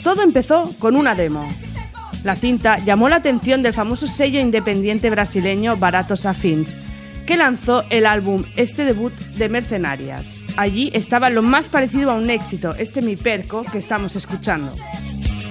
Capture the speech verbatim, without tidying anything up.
Todo empezó con una demo. La cinta llamó la atención del famoso sello independiente brasileño Baratos Afins, que lanzó el álbum Este Debut de Mercenarias. Allí estaba lo más parecido a un éxito, este Mi Perco que estamos escuchando.